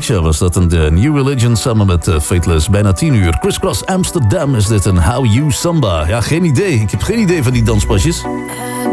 Picture was dat een New Religion samen met Fateless. Bijna 10 uur. Crisscross Amsterdam is dit een How You Samba. Ja, geen idee. Ik heb geen idee van die danspasjes.